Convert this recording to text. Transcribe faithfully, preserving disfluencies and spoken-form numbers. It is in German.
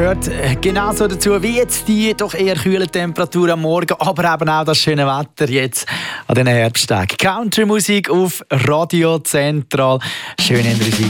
gehört genauso dazu wie jetzt die doch eher kühle Temperatur am Morgen, aber eben auch das schöne Wetter jetzt an den Herbsttagen. Country-Musik auf Radio Zentral. Schön in der